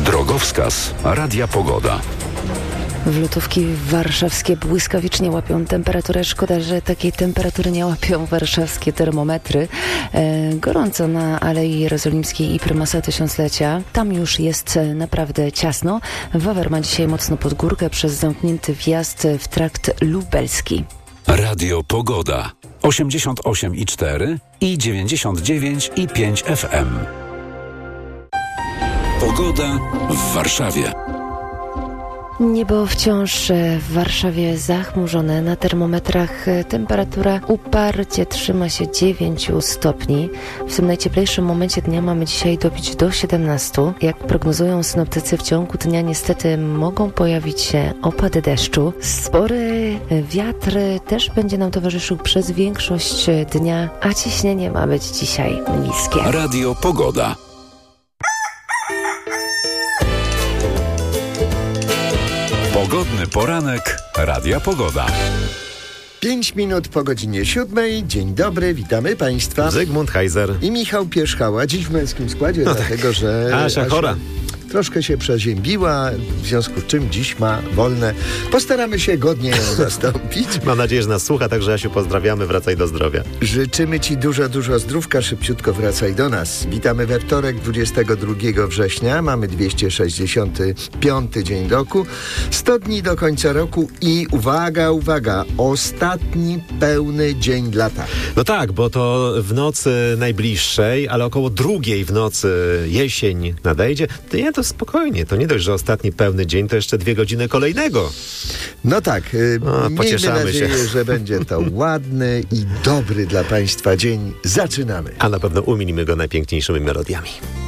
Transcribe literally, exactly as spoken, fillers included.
Drogowskaz Radia Pogoda. Wlotówki warszawskie błyskawicznie łapią temperaturę. Szkoda, że takiej temperatury nie łapią warszawskie termometry. E, gorąco na Alei Jerozolimskiej i Prymasa Tysiąclecia. Tam już jest naprawdę ciasno. Wawer ma dzisiaj mocno pod górkę przez zamknięty wjazd w trakt lubelski. Radio Pogoda. osiemdziesiąt osiem i cztery i dziewięćdziesiąt dziewięć i pięć F M. Pogoda w Warszawie. Niebo wciąż w Warszawie zachmurzone. Na termometrach temperatura uparcie trzyma się dziewięć stopni. W tym najcieplejszym momencie dnia mamy dzisiaj dobić do siedemnastu. Jak prognozują synoptycy, w ciągu dnia niestety mogą pojawić się opady deszczu. Spory wiatr też będzie nam towarzyszył przez większość dnia, a ciśnienie ma być dzisiaj niskie. Radio Pogoda. Pogodny poranek Radia Pogoda. Pięć minut po godzinie siódmej. Dzień dobry, witamy Państwa. Zygmunt Heiser i Michał Pierzchała. Dziś w męskim składzie, no dlatego tak. że Asia chora. Troszkę się przeziębiła, w związku z czym dziś ma wolne. Postaramy się godnie ją zastąpić. Mam nadzieję, że nas słucha, także Asiu, pozdrawiamy, wracaj do zdrowia. Życzymy Ci dużo, dużo zdrówka, szybciutko wracaj do nas. Witamy we wtorek, dwudziestego drugiego września, mamy dwieście sześćdziesiąty piąty dzień roku, sto dni do końca roku i uwaga, uwaga, ostatni pełny dzień lata. No tak, bo to w nocy najbliższej, ale około drugiej w nocy jesień nadejdzie. To nie, to spokojnie, to nie dość, że ostatni pełny dzień, to jeszcze dwie godziny kolejnego. No tak, yy, no, miejmy nadzieję, się. że będzie to ładny i dobry dla Państwa dzień. Zaczynamy. A na pewno umilimy go najpiękniejszymi melodiami.